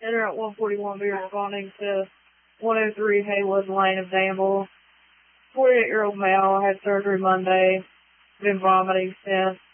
Enter at 141, be responding to 103 Haywood Lane of Danville. 48-year-old male, had surgery Monday, been vomiting since.